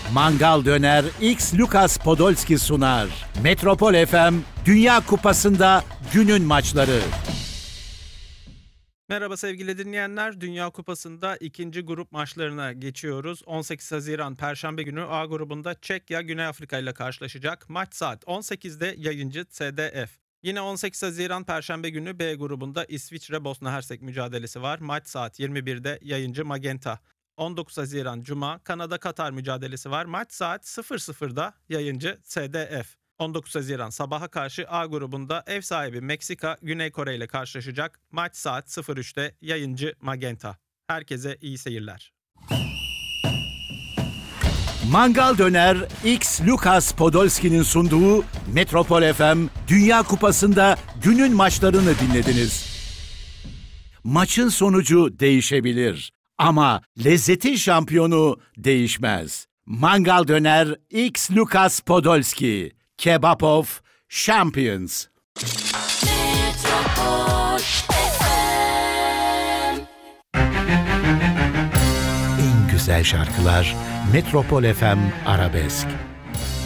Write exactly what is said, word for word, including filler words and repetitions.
Mangal Döner X Lucas Podolski sunar. Metropol F M Dünya Kupası'nda günün maçları. Merhaba sevgili dinleyenler. Dünya Kupası'nda ikinci grup maçlarına geçiyoruz. on sekiz Haziran Perşembe günü A grubunda Çekya Güney Afrika ile karşılaşacak. Maç saat on sekizde yayıncı S D F. Yine on sekiz Haziran Perşembe günü B grubunda İsviçre Bosna Hersek mücadelesi var. Maç saat yirmi birde yayıncı Magenta. on dokuz Haziran Cuma Kanada Katar mücadelesi var. Maç saat sıfır sıfırda yayıncı S D F. on dokuz Haziran sabaha karşı A grubunda ev sahibi Meksika Güney Kore ile karşılaşacak. Maç saat sıfır üçte yayıncı Magenta. Herkese iyi seyirler. Mangal Döner X Lucas Podolski'nin sunduğu Metropol F M Dünya Kupası'nda günün maçlarını dinlediniz. Maçın sonucu değişebilir ama lezzetin şampiyonu değişmez. Mangal Döner X Lucas Podolski. Kebab of Champions. Metropol F M. En güzel şarkılar Metropol F M Arabesk.